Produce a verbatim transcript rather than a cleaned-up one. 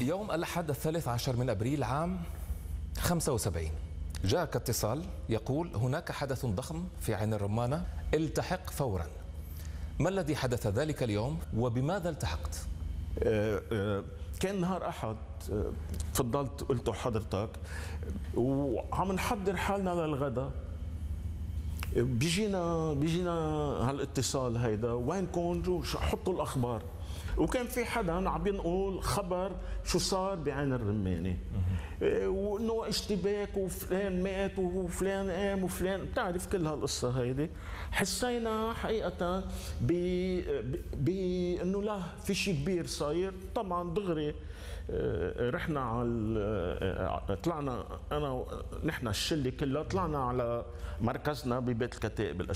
يوم الأحد الثالث عشر من أبريل عام خمسة وسبعين جاءك اتصال يقول هناك حدث ضخم في عين الرمانة، التحق فورا. ما الذي حدث ذلك اليوم وبماذا التحقت؟ كان نهار أحد، تفضلت قلته حضرتك، وعم نحضر حالنا للغداء، بيجينا بيجينا هالاتصال هيدا، وينكم حطوا الأخبار. وكان في حدا عم ينقل خبر شو صار بعين الرمانة، وانه اشتباك وفلان مات وفلان قام وفلان، بتعرف كل هالقصة هيدي. حسينا حقيقة بانه لا، في شيء كبير صاير. طبعا دغري رحنا على طلعنا انا نحن الشله كلها، طلعنا على مركزنا ببيت الكتائب.